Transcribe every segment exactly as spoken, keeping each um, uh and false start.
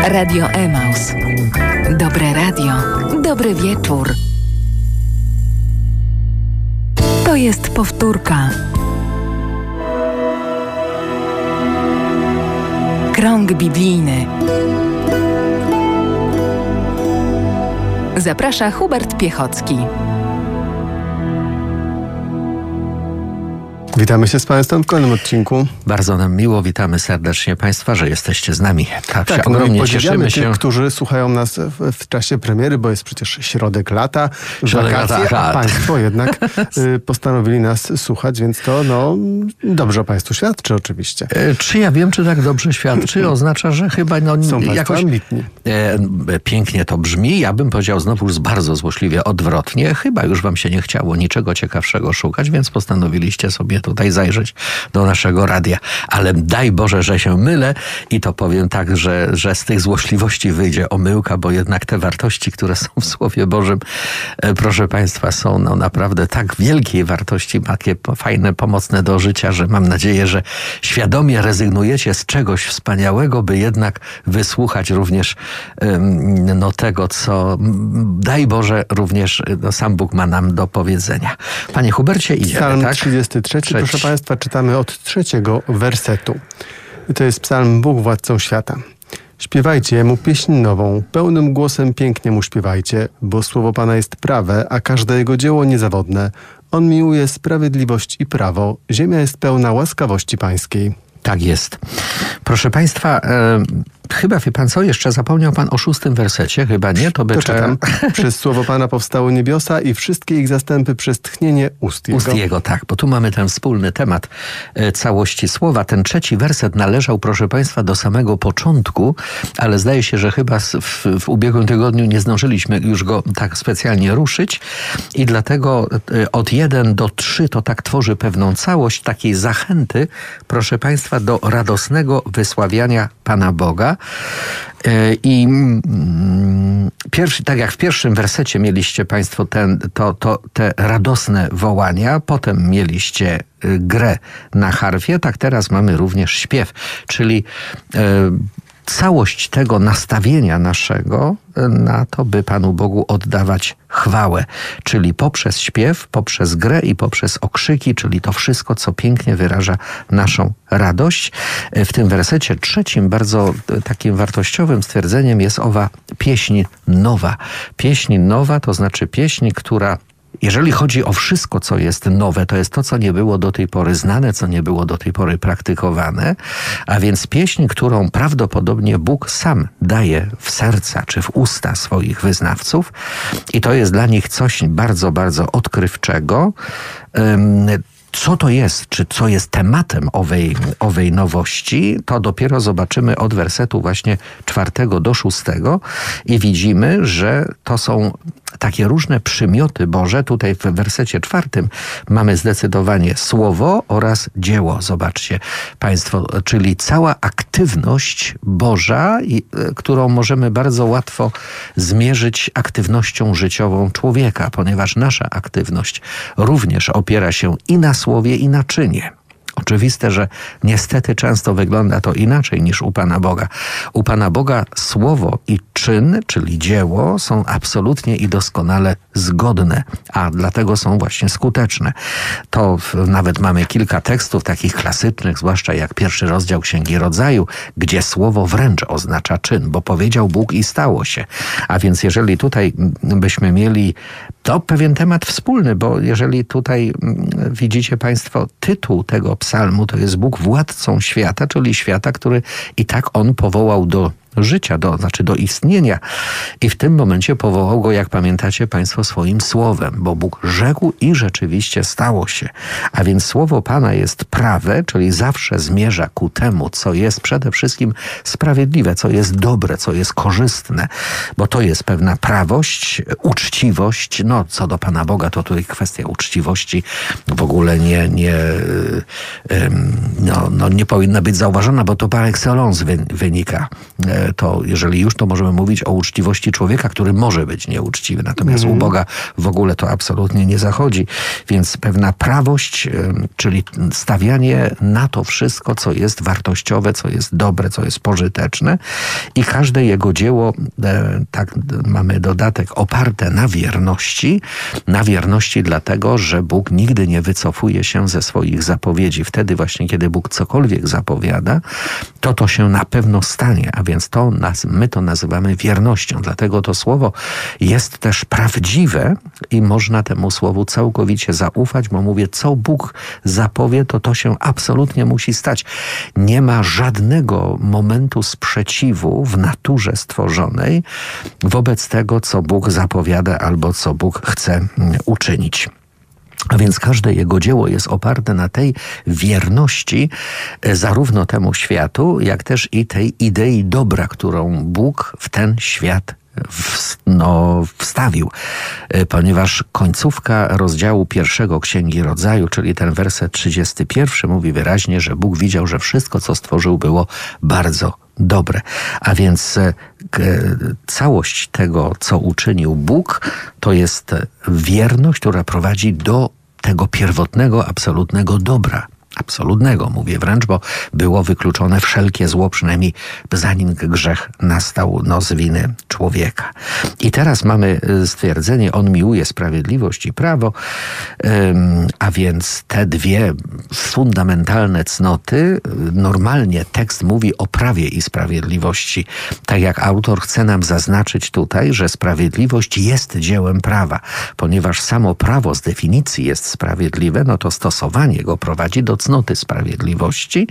Radio Emaus. Dobre radio, dobry wieczór. To jest powtórka. Krąg biblijny. Zaprasza Hubert Piechocki. Witamy się z Państwem w kolejnym odcinku. Bardzo nam miło, witamy serdecznie Państwa, że jesteście z nami. Tak, tak się ogromnie no cieszymy się. Tych, którzy słuchają nas w, w czasie premiery, bo jest przecież środek lata, Środek wakacje, lata, a tak. Państwo jednak y, postanowili nas słuchać, więc to no dobrze o Państwu świadczy oczywiście. E, czy ja wiem, czy tak dobrze świadczy? Oznacza, że chyba no, Są Państwo jakoś ambitni. E, pięknie to brzmi. Ja bym powiedział znowu bardzo złośliwie odwrotnie. Chyba już wam się nie chciało niczego ciekawszego szukać, więc postanowiliście sobie tutaj zajrzeć do naszego radia. Ale daj Boże, że się mylę i to powiem tak, że, że z tych złośliwości wyjdzie omyłka, bo jednak te wartości, które są w Słowie Bożym, e, proszę Państwa, są no, naprawdę tak wielkiej wartości, takie fajne, pomocne do życia, że mam nadzieję, że świadomie rezygnujecie z czegoś wspaniałego, by jednak wysłuchać również um, no, tego, co daj Boże, również no, sam Bóg ma nam do powiedzenia. Panie Hubercie, idziemy, Psalm tak? trzydziesty trzeci, Trzeci. proszę Państwa, czytamy od trzeciego wersetu. I to jest psalm Bóg władcą świata. Śpiewajcie mu pieśń nową, pełnym głosem pięknie mu śpiewajcie, bo słowo Pana jest prawe, a każde jego dzieło niezawodne. On miłuje sprawiedliwość i prawo, ziemia jest pełna łaskawości Pańskiej. Tak jest. Proszę Państwa, e, chyba wie Pan co? Jeszcze zapomniał Pan o szóstym wersecie, chyba nie? To by To trzeba... czytam. Przez słowo Pana powstały niebiosa i wszystkie ich zastępy przez tchnienie ust Jego. Ust Jego, tak, bo tu mamy ten wspólny temat e, całości słowa. Ten trzeci werset należał, proszę Państwa, do samego początku, ale zdaje się, że chyba w, w ubiegłym tygodniu nie zdążyliśmy już go tak specjalnie ruszyć i dlatego e, od jeden do trzy to tak tworzy pewną całość takiej zachęty, proszę Państwa, do radosnego wysławiania Pana Boga. I pierwszy, tak jak w pierwszym wersecie mieliście Państwo ten, to, to, te radosne wołania, potem mieliście grę na harfie, tak teraz mamy również śpiew, czyli e, całość tego nastawienia naszego na to, by Panu Bogu oddawać chwałę, czyli poprzez śpiew, poprzez grę i poprzez okrzyki, czyli to wszystko, co pięknie wyraża naszą radość. W tym wersecie trzecim bardzo takim wartościowym stwierdzeniem jest owa pieśń nowa. Pieśń nowa to znaczy pieśń, która jeżeli chodzi o wszystko, co jest nowe, to jest to, co nie było do tej pory znane, co nie było do tej pory praktykowane, a więc pieśń, którą prawdopodobnie Bóg sam daje w serca czy w usta swoich wyznawców i to jest dla nich coś bardzo, bardzo odkrywczego. Co to jest, czy co jest tematem owej, owej nowości, to dopiero zobaczymy od wersetu właśnie czwartego do szóstego i widzimy, że to są takie różne przymioty Boże. Tutaj w wersecie czwartym mamy zdecydowanie słowo oraz dzieło. Zobaczcie Państwo, czyli cała aktywność Boża, którą możemy bardzo łatwo zmierzyć aktywnością życiową człowieka, ponieważ nasza aktywność również opiera się i na słowie, i na czynie. Oczywiste, że niestety często wygląda to inaczej niż u Pana Boga. U Pana Boga słowo i czyn, czyli dzieło, są absolutnie i doskonale zgodne, a dlatego są właśnie skuteczne. To nawet mamy kilka tekstów takich klasycznych, zwłaszcza jak pierwszy rozdział Księgi Rodzaju, gdzie słowo wręcz oznacza czyn, bo powiedział Bóg i stało się. A więc jeżeli tutaj byśmy mieli to pewien temat wspólny, bo jeżeli tutaj widzicie Państwo tytuł tego psalmu, to jest Bóg władcą świata, czyli świata, który i tak On powołał do życia, do, znaczy do istnienia. I w tym momencie powołał go, jak pamiętacie Państwo, swoim słowem, bo Bóg rzekł i rzeczywiście stało się. A więc słowo Pana jest prawe, czyli zawsze zmierza ku temu, co jest przede wszystkim sprawiedliwe, co jest dobre, co jest korzystne, bo to jest pewna prawość, uczciwość. No, co do Pana Boga, to tutaj kwestia uczciwości w ogóle nie, nie, no, no, nie powinna być zauważona, bo to par excellence wynika to jeżeli już, to możemy mówić o uczciwości człowieka, który może być nieuczciwy. Natomiast mm. u Boga w ogóle to absolutnie nie zachodzi. Więc pewna prawość, czyli stawianie na to wszystko, co jest wartościowe, co jest dobre, co jest pożyteczne i każde jego dzieło, tak mamy dodatek, oparte na wierności, na wierności dlatego, że Bóg nigdy nie wycofuje się ze swoich zapowiedzi. Wtedy właśnie, kiedy Bóg cokolwiek zapowiada, to to się na pewno stanie, a więc to nas, my to nazywamy wiernością. Dlatego to słowo jest też prawdziwe i można temu słowu całkowicie zaufać, bo mówię, co Bóg zapowie, to to się absolutnie musi stać. Nie ma żadnego momentu sprzeciwu w naturze stworzonej wobec tego, co Bóg zapowiada albo co Bóg chce uczynić. A więc każde jego dzieło jest oparte na tej wierności zarówno temu światu, jak też i tej idei dobra, którą Bóg w ten świat W, no, wstawił, ponieważ końcówka rozdziału pierwszego Księgi Rodzaju, czyli ten werset trzydziesty pierwszy, mówi wyraźnie, że Bóg widział, że wszystko, co stworzył, było bardzo dobre. A więc e, całość tego, co uczynił Bóg, to jest wierność, która prowadzi do tego pierwotnego, absolutnego dobra. Absolutnego, mówię wręcz, bo było wykluczone wszelkie zło, przynajmniej zanim grzech nastał, no, z winy człowieka. I teraz mamy stwierdzenie, on miłuje sprawiedliwość i prawo, ym, a więc te dwie fundamentalne cnoty, normalnie tekst mówi o prawie i sprawiedliwości. Tak jak autor chce nam zaznaczyć tutaj, że sprawiedliwość jest dziełem prawa. Ponieważ samo prawo z definicji jest sprawiedliwe, no to stosowanie go prowadzi do cnoty sprawiedliwości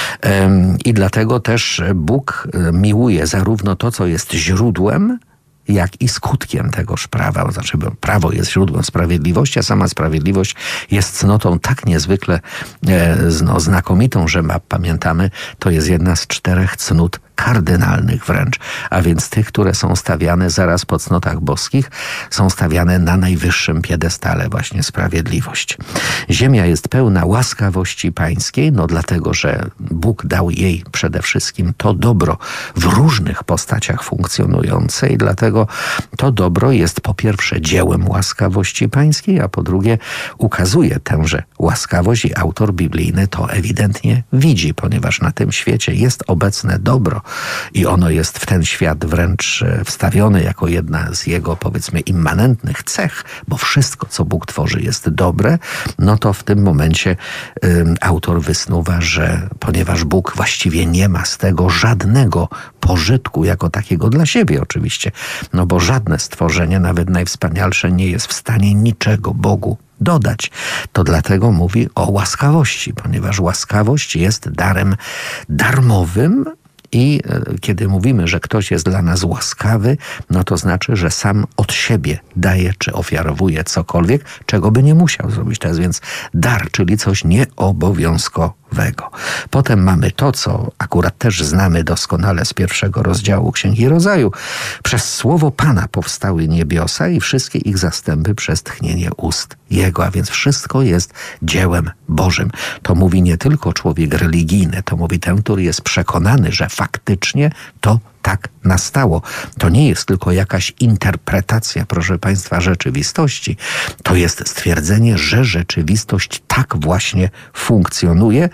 i dlatego też Bóg miłuje zarówno to, co jest źródłem, jak i skutkiem tegoż prawa. Znaczy, prawo jest źródłem sprawiedliwości, a sama sprawiedliwość jest cnotą tak niezwykle no, znakomitą, że ma, pamiętamy, to jest jedna z czterech cnót kardynalnych wręcz, a więc tych, które są stawiane zaraz po cnotach boskich, są stawiane na najwyższym piedestale, właśnie sprawiedliwość. Ziemia jest pełna łaskawości pańskiej, no dlatego, że Bóg dał jej przede wszystkim to dobro w różnych postaciach funkcjonujące i dlatego to dobro jest po pierwsze dziełem łaskawości pańskiej, a po drugie ukazuje tęże łaskawość i autor biblijny to ewidentnie widzi, ponieważ na tym świecie jest obecne dobro, i ono jest w ten świat wręcz wstawione jako jedna z jego, powiedzmy, immanentnych cech, bo wszystko, co Bóg tworzy, jest dobre, no to w tym momencie y, autor wysnuwa, że ponieważ Bóg właściwie nie ma z tego żadnego pożytku jako takiego dla siebie oczywiście, no bo żadne stworzenie, nawet najwspanialsze, nie jest w stanie niczego Bogu dodać. To dlatego mówi o łaskawości, ponieważ łaskawość jest darem darmowym, i kiedy mówimy, że ktoś jest dla nas łaskawy, no to znaczy, że sam od siebie daje czy ofiarowuje cokolwiek, czego by nie musiał zrobić. To jest więc dar, czyli coś nieobowiązkowego. Potem mamy to, co akurat też znamy doskonale z pierwszego rozdziału Księgi Rodzaju. Przez słowo Pana powstały niebiosa i wszystkie ich zastępy przez tchnienie ust Jego, a więc wszystko jest dziełem Bożym. To mówi nie tylko człowiek religijny, to mówi ten, który jest przekonany, że faktycznie to tak nastało. To nie jest tylko jakaś interpretacja, proszę Państwa, rzeczywistości. To jest stwierdzenie, że rzeczywistość tak właśnie funkcjonuje.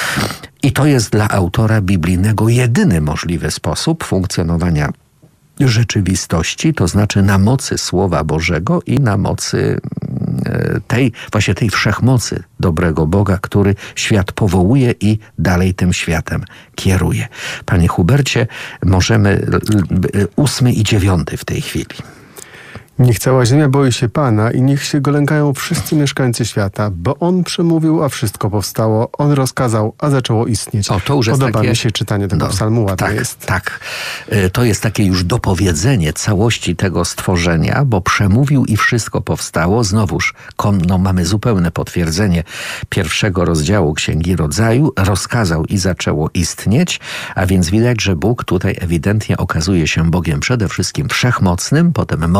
I to jest dla autora biblijnego jedyny możliwy sposób funkcjonowania rzeczywistości, to znaczy na mocy Słowa Bożego i na mocy tej, właśnie tej wszechmocy dobrego Boga, który świat powołuje i dalej tym światem kieruje. Panie Hubercie, możemy ósmy i dziewiąty w tej chwili. Niech cała ziemia boi się Pana i niech się go lękają wszyscy mieszkańcy świata, bo On przemówił, a wszystko powstało. On rozkazał, a zaczęło istnieć. O, to już jest Podoba takie, mi się czytanie tego no, psalmu, ładne tak, jest. Tak, to jest takie już dopowiedzenie całości tego stworzenia, bo przemówił i wszystko powstało. Znowuż no, mamy zupełne potwierdzenie pierwszego rozdziału Księgi Rodzaju. Rozkazał i zaczęło istnieć, a więc widać, że Bóg tutaj ewidentnie okazuje się Bogiem przede wszystkim wszechmocnym, potem mądrym,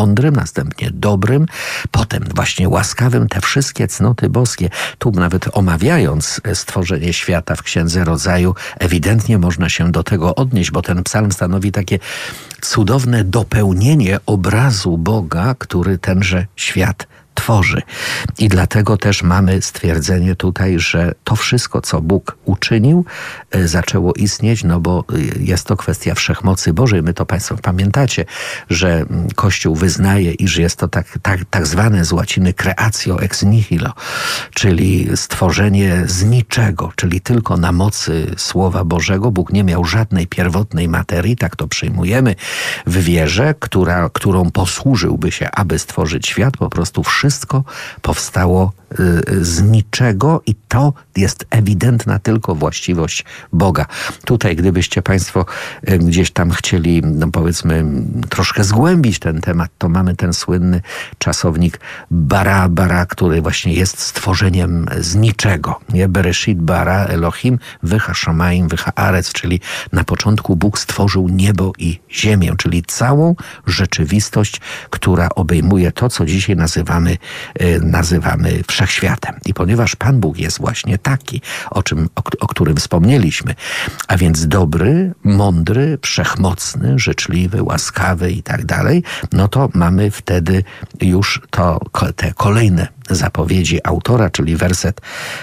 następnie dobrym, potem właśnie łaskawym, te wszystkie cnoty boskie. Tu nawet omawiając stworzenie świata w Księdze Rodzaju, ewidentnie można się do tego odnieść, bo ten psalm stanowi takie cudowne dopełnienie obrazu Boga, który tenże świat tworzy. I dlatego też mamy stwierdzenie tutaj, że to wszystko, co Bóg uczynił, zaczęło istnieć, no bo jest to kwestia wszechmocy Bożej. My to Państwo pamiętacie, że Kościół wyznaje, iż jest to tak, tak, tak zwane z łaciny creatio ex nihilo, czyli stworzenie z niczego, czyli tylko na mocy Słowa Bożego. Bóg nie miał żadnej pierwotnej materii, tak to przyjmujemy w wierze, która, którą posłużyłby się, aby stworzyć świat. Po prostu wszystko powstało z niczego i to jest ewidentna tylko właściwość Boga. Tutaj, gdybyście Państwo gdzieś tam chcieli, no powiedzmy, troszkę zgłębić ten temat, to mamy ten słynny czasownik bara, bara, który właśnie jest stworzeniem z niczego. Nie? Bereshit bara Elohim wycha shamayim wycha arec, czyli na początku Bóg stworzył niebo i ziemię, czyli całą rzeczywistość, która obejmuje to, co dzisiaj nazywamy, nazywamy wszechświatem. I ponieważ Pan Bóg jest właśnie taki, o czym, o, o którym wspomnieliśmy, a więc dobry, mądry, wszechmocny, życzliwy, łaskawy i tak dalej, no to mamy wtedy już to, te kolejne zapowiedzi autora, czyli werset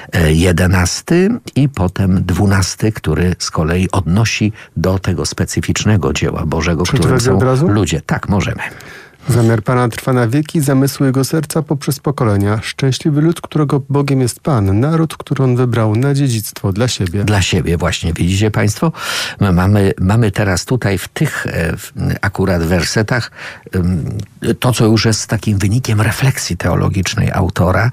jedenasty i potem dwunasty, który z kolei odnosi do tego specyficznego dzieła Bożego, którym są ludzie. Tak, możemy. Zamiar Pana trwa na wieki, zamysły Jego serca poprzez pokolenia. Szczęśliwy lud, którego Bogiem jest Pan, naród, który On wybrał na dziedzictwo dla siebie. Dla siebie właśnie, widzicie Państwo? My mamy, mamy teraz tutaj w tych w akurat wersetach to, co już jest takim wynikiem refleksji teologicznej autora,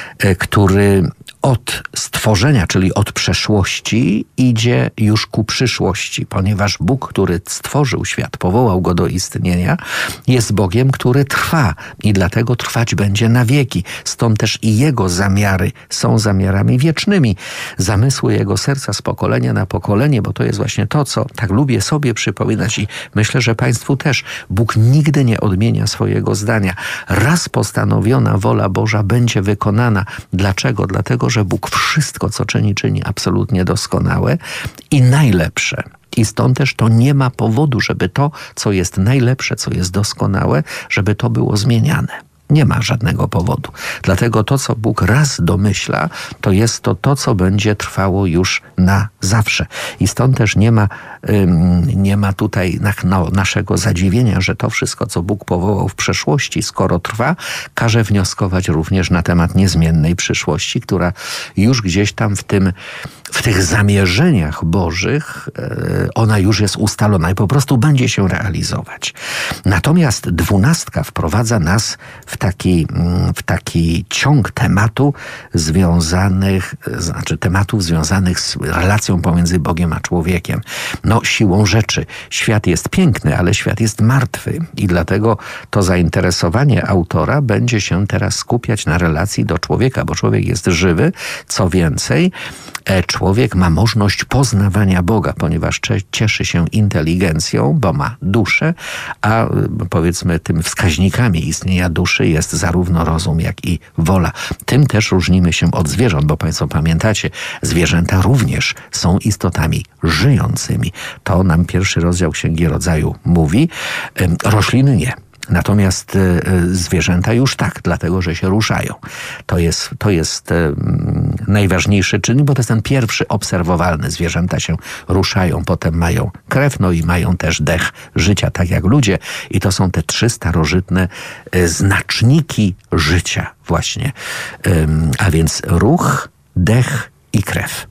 który od stworzenia, czyli od przeszłości, idzie już ku przyszłości, ponieważ Bóg, który stworzył świat, powołał go do istnienia, jest Bogiem, który trwa i dlatego trwać będzie na wieki. Stąd też i Jego zamiary są zamiarami wiecznymi. Zamysły Jego serca z pokolenia na pokolenie, bo to jest właśnie to, co tak lubię sobie przypominać i myślę, że Państwu też. Bóg nigdy nie odmienia swojego zdania. Raz postanowiona wola Boża będzie wykonana. Dlaczego? Dlatego, że Bóg wszystko, co czyni, czyni absolutnie doskonałe i najlepsze. I stąd też to nie ma powodu, żeby to, co jest najlepsze, co jest doskonałe, żeby to było zmieniane. Nie ma żadnego powodu. Dlatego to, co Bóg raz domyśla, to jest to to, co będzie trwało już na zawsze. I stąd też nie ma, ym, nie ma tutaj no, naszego zadziwienia, że to wszystko, co Bóg powołał w przeszłości, skoro trwa, każe wnioskować również na temat niezmiennej przyszłości, która już gdzieś tam w tym, w tych zamierzeniach Bożych, yy, ona już jest ustalona i po prostu będzie się realizować. Natomiast dwunastka wprowadza nas w taki, w taki ciąg tematu związanych, znaczy tematów związanych z relacją pomiędzy Bogiem a człowiekiem. No, siłą rzeczy. Świat jest piękny, ale świat jest martwy i dlatego to zainteresowanie autora będzie się teraz skupiać na relacji do człowieka, bo człowiek jest żywy. Co więcej, człowiek ma możliwość poznawania Boga, ponieważ cieszy się inteligencją, bo ma duszę, a powiedzmy tym wskaźnikami istnienia duszy jest zarówno rozum, jak i wola. Tym też różnimy się od zwierząt, bo Państwo pamiętacie, zwierzęta również są istotami żyjącymi. To nam pierwszy rozdział Księgi Rodzaju mówi. Rośliny nie. Natomiast y, zwierzęta już tak, dlatego że się ruszają. To jest, to jest y, najważniejszy czynnik, bo to jest ten pierwszy obserwowalny. Zwierzęta się ruszają, potem mają krew, no i mają też dech życia, tak jak ludzie. I to są te trzy starożytne y, znaczniki życia właśnie. Y, a więc ruch, dech i krew.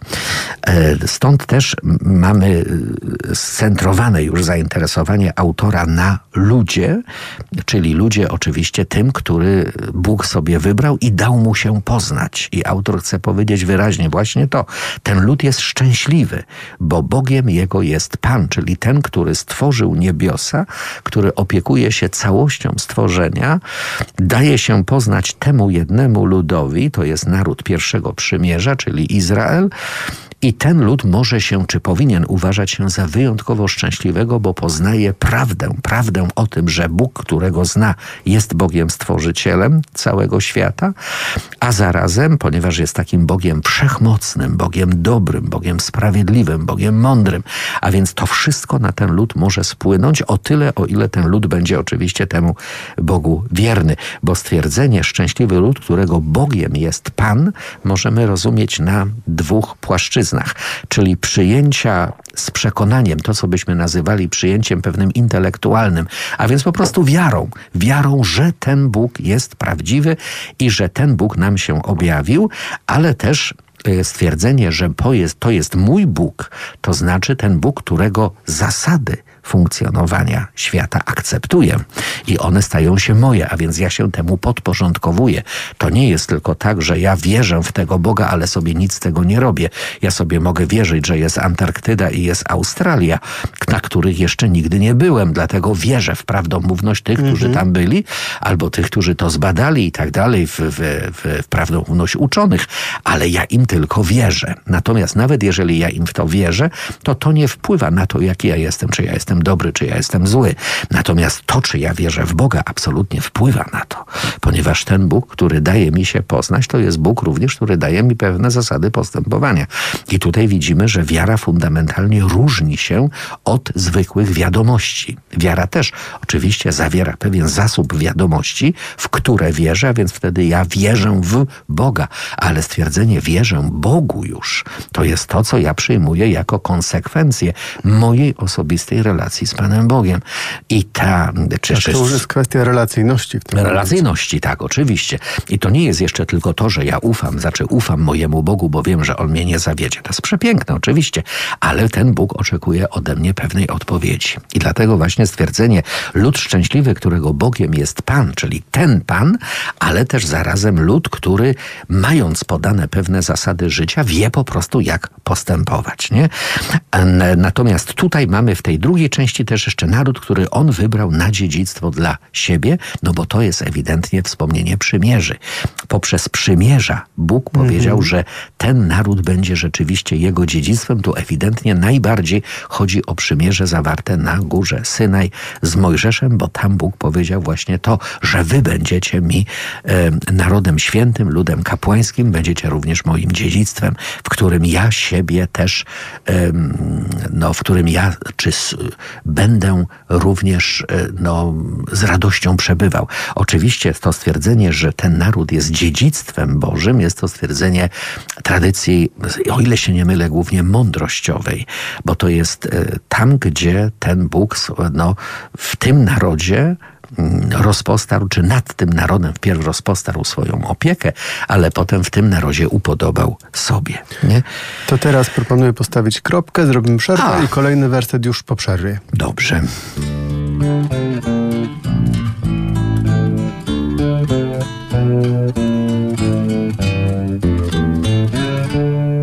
Stąd też mamy scentrowane już zainteresowanie autora na ludzie, czyli ludzie oczywiście tym, który Bóg sobie wybrał i dał mu się poznać. I autor chce powiedzieć wyraźnie właśnie to. Ten lud jest szczęśliwy, bo Bogiem jego jest Pan, czyli ten, który stworzył niebiosa, który opiekuje się całością stworzenia, daje się poznać temu jednemu ludowi, to jest naród pierwszego przymierza, czyli Izrael, I ten lud może się, czy powinien uważać się za wyjątkowo szczęśliwego, bo poznaje prawdę, prawdę o tym, że Bóg, którego zna, jest Bogiem Stworzycielem całego świata, a zarazem, ponieważ jest takim Bogiem wszechmocnym, Bogiem dobrym, Bogiem sprawiedliwym, Bogiem mądrym, a więc to wszystko na ten lud może spłynąć o tyle, o ile ten lud będzie oczywiście temu Bogu wierny, bo stwierdzenie szczęśliwy lud, którego Bogiem jest Pan, możemy rozumieć na dwóch płaszczyznach, czyli przyjęcia z przekonaniem, to co byśmy nazywali przyjęciem pewnym intelektualnym, a więc po prostu wiarą, wiarą, że ten Bóg jest prawdziwy i że ten Bóg nam się objawił, ale też stwierdzenie, że to jest, to jest mój Bóg, to znaczy ten Bóg, którego zasady funkcjonowania świata akceptuję i one stają się moje, a więc ja się temu podporządkowuję. To nie jest tylko tak, że ja wierzę w tego Boga, ale sobie nic z tego nie robię. Ja sobie mogę wierzyć, że jest Antarktyda i jest Australia, na których jeszcze nigdy nie byłem, dlatego wierzę w prawdomówność tych, mhm. którzy tam byli, albo tych, którzy to zbadali i tak dalej, w, w, w, w prawdomówność uczonych, ale ja im tylko wierzę. Natomiast nawet jeżeli ja im w to wierzę, to to nie wpływa na to, jaki ja jestem, czy ja jestem dobry, czy ja jestem zły. Natomiast to, czy ja wierzę w Boga, absolutnie wpływa na to. Ponieważ ten Bóg, który daje mi się poznać, to jest Bóg również, który daje mi pewne zasady postępowania. I tutaj widzimy, że wiara fundamentalnie różni się od zwykłych wiadomości. Wiara też oczywiście zawiera pewien zasób wiadomości, w które wierzę, a więc wtedy ja wierzę w Boga. Ale stwierdzenie wierzę Bogu już, to jest to, co ja przyjmuję jako konsekwencję mojej osobistej relacji z Panem Bogiem. I ta... Czy, czy, to już jest kwestia relacyjności. W tym relacyjności, momencie. Tak, oczywiście. I to nie jest jeszcze tylko to, że ja ufam, znaczy ufam mojemu Bogu, bo wiem, że On mnie nie zawiedzie. To jest przepiękne, oczywiście. Ale ten Bóg oczekuje ode mnie pewnej odpowiedzi. I dlatego właśnie stwierdzenie lud szczęśliwy, którego Bogiem jest Pan, czyli ten Pan, ale też zarazem lud, który mając podane pewne zasady życia, wie po prostu jak postępować. Nie? Natomiast tutaj mamy w tej drugiej części też jeszcze naród, który on wybrał na dziedzictwo dla siebie, no bo to jest ewidentnie wspomnienie przymierzy. Poprzez przymierza Bóg powiedział, mm-hmm. że ten naród będzie rzeczywiście jego dziedzictwem. Tu ewidentnie najbardziej chodzi o przymierze zawarte na górze Synaj z Mojżeszem, bo tam Bóg powiedział właśnie to, że wy będziecie mi e, narodem świętym, ludem kapłańskim, będziecie również moim dziedzictwem, w którym ja siebie też, e, no w którym ja czy s, będę również e, no, z radością przebywał. Oczywiście to stwierdzenie, że ten naród jest dziedzictwem Bożym, jest to stwierdzenie tradycji, o ile się nie mylę, głównie mądrościowej, bo to jest e, tam, gdzie ten Bóg no, w tym narodzie rozpostarł, czy nad tym narodem wpierw rozpostarł swoją opiekę, ale potem w tym narodzie upodobał sobie. Nie? To teraz proponuję postawić kropkę, zrobimy przerwę A. i kolejny werset już po przerwie. Dobrze.